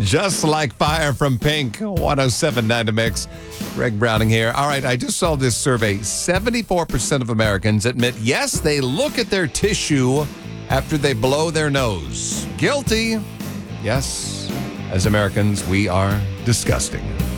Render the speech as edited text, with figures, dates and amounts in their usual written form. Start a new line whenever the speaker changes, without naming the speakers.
Just Like Fire from Pink, 107.9 to Mix. Greg Browning here. All right, I just saw this survey. 74% of Americans admit, yes, they look at their tissue after they blow their nose. Guilty. Yes, as Americans, we are disgusting.